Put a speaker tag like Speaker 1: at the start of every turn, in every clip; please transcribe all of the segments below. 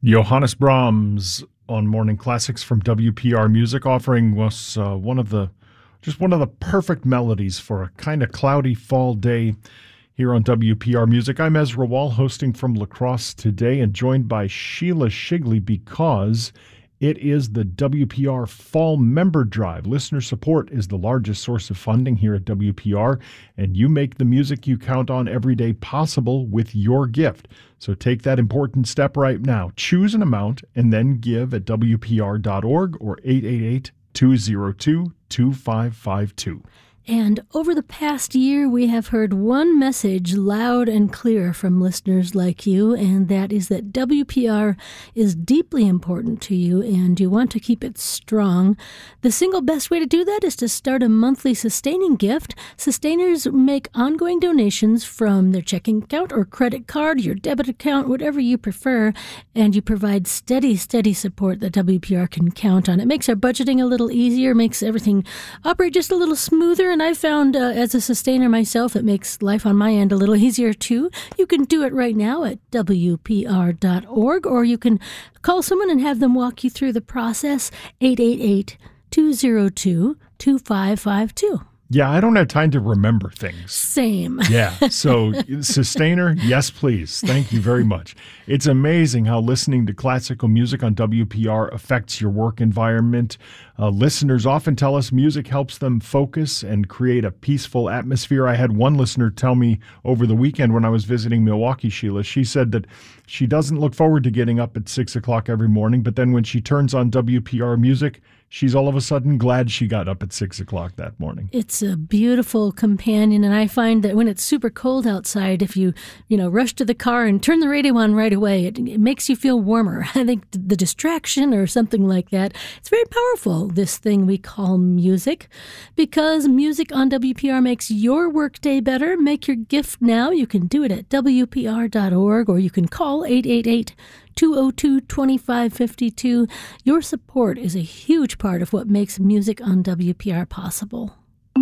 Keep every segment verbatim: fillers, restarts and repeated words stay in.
Speaker 1: Johannes Brahms on Morning Classics from W P R Music, offering us uh, one of the, just one of the perfect melodies for a kind of cloudy fall day here on W P R Music. I'm Ezra Wall, hosting from La Crosse today, and joined by Sheila Shigley because it is the W P R Fall Member Drive. Listener support is the largest source of funding here at W P R, and you make the music you count on every day possible with your gift. So take that important step right now. Choose an amount and then give at W P R dot org or eight eight eight, two zero two, two five five two.
Speaker 2: And over the past year, we have heard one message loud and clear from listeners like you, and that is that W P R is deeply important to you and you want to keep it strong. The single best way to do that is to start a monthly sustaining gift. Sustainers make ongoing donations from their checking account or credit card, your debit account, whatever you prefer, and you provide steady, steady support that W P R can count on. It makes our budgeting a little easier, makes everything operate just a little smoother. And I found, uh, as a sustainer myself, it makes life on my end a little easier, too. You can do it right now at W P R dot org, or you can call someone and have them walk you through the process, eight eight eight, two zero two, two five five two.
Speaker 1: Yeah, I don't have time to remember things.
Speaker 2: Same.
Speaker 1: Yeah, so sustainer, yes, please. Thank you very much. It's amazing how listening to classical music on W P R affects your work environment. Uh, listeners often tell us music helps them focus and create a peaceful atmosphere. I had one listener tell me over the weekend when I was visiting Milwaukee, Sheila, she said that she doesn't look forward to getting up at six o'clock every morning, but then when she turns on W P R music, she's all of a sudden glad she got up at six o'clock that morning.
Speaker 2: It's a beautiful companion, and I find that when it's super cold outside, if you, you know, rush to the car and turn the radio on right away, it, it makes you feel warmer. I think the distraction or something like that, it's very powerful, this thing we call music, because music on W P R makes your workday better. Make your gift now. You can do it at W P R dot org, or you can call eight eight eight, two zero two, two five five two. Your support is a huge part of what makes music on W P R possible.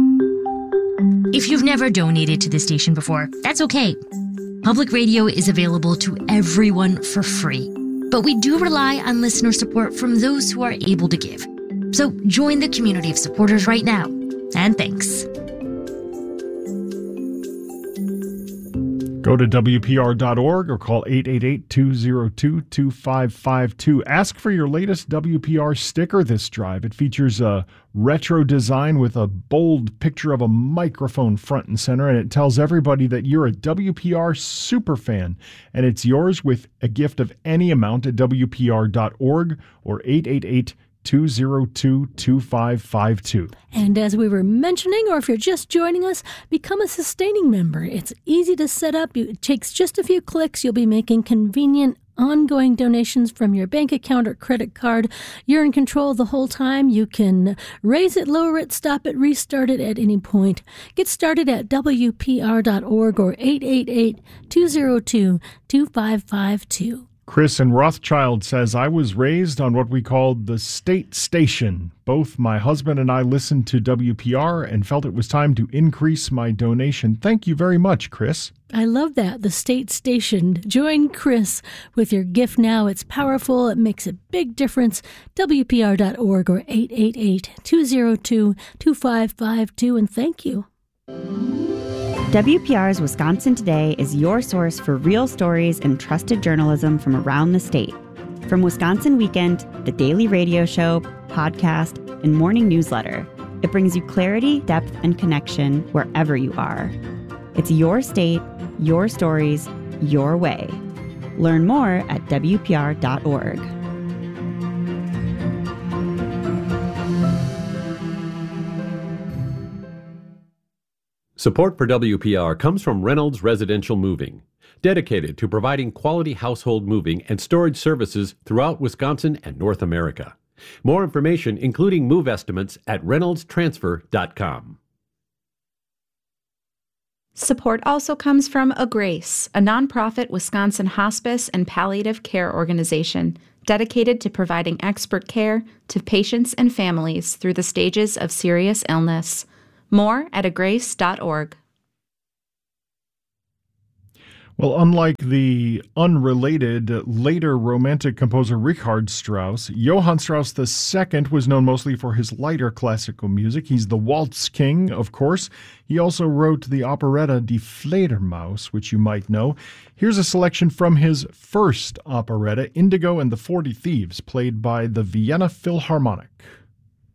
Speaker 3: If you've never donated to the station before, that's okay. Public radio is available to everyone for free, but we do rely on listener support from those who are able to give. So join the community of supporters right now, and thanks.
Speaker 1: Go to W P R dot org or call eight eight eight, two zero two, two five five two. Ask for your latest W P R sticker this drive. It features a retro design with a bold picture of a microphone front and center, and it tells everybody that you're a W P R superfan. And it's yours with a gift of any amount at W P R dot org or eight eight eight, two zero two, two five five two.
Speaker 2: And as we were mentioning, or if you're just joining us, become a sustaining member. It's easy to set up. It takes just a few clicks. You'll be making convenient ongoing donations from your bank account or credit card. You're in control the whole time. You can raise it, lower it, stop it, restart it at any point. Get started at W P R dot org or eight eight eight, two zero two, two five five two.
Speaker 1: Chris in Rothschild says, I was raised on what we called the state station. Both my husband and I listened to W P R and felt it was time to increase my donation. Thank you very much, Chris.
Speaker 2: I love that, the state station. Join Chris with your gift now. It's powerful. It makes a big difference. W P R dot org or eight eight eight, two zero two, two five five two. And thank you.
Speaker 4: W P R's Wisconsin Today is your source for real stories and trusted journalism from around the state. From Wisconsin Weekend, the daily radio show, podcast, and morning newsletter, it brings you clarity, depth, and connection wherever you are. It's your state, your stories, your way. Learn more at W P R dot org.
Speaker 5: Support for W P R comes from Reynolds Residential Moving, dedicated to providing quality household moving and storage services throughout Wisconsin and North America. More information, including move estimates, at reynolds transfer dot com.
Speaker 6: Support also comes from A Grace, a nonprofit Wisconsin hospice and palliative care organization dedicated to providing expert care to patients and families through the stages of serious illness. More at a grace dot org.
Speaker 1: Well, unlike the unrelated later Romantic composer Richard Strauss, Johann Strauss the Second was known mostly for his lighter classical music. He's the Waltz King, of course. He also wrote the operetta Die Fledermaus, which you might know. Here's a selection from his first operetta, Indigo and the Forty Thieves, played by the Vienna Philharmonic.